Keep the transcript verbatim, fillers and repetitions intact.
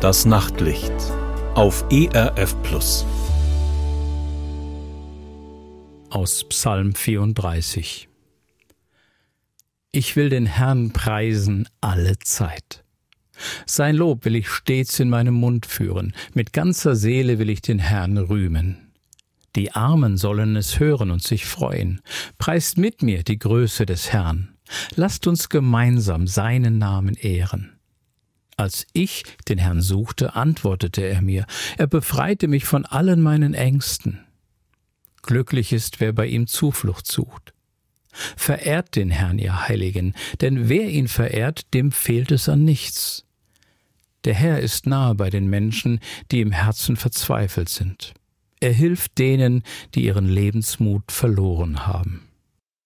Das Nachtlicht auf E R F Plus. Aus Psalm vierunddreißig. Ich will den Herrn preisen alle Zeit. Sein Lob will ich stets in meinem Mund führen, mit ganzer Seele will ich den Herrn rühmen. Die Armen sollen es hören und sich freuen. Preist mit mir die Größe des Herrn. Lasst uns gemeinsam seinen Namen ehren. Als ich den Herrn suchte, antwortete er mir. Er befreite mich von allen meinen Ängsten. Glücklich ist, wer bei ihm Zuflucht sucht. Verehrt den Herrn, ihr Heiligen, denn wer ihn verehrt, dem fehlt es an nichts. Der Herr ist nahe bei den Menschen, die im Herzen verzweifelt sind. Er hilft denen, die ihren Lebensmut verloren haben.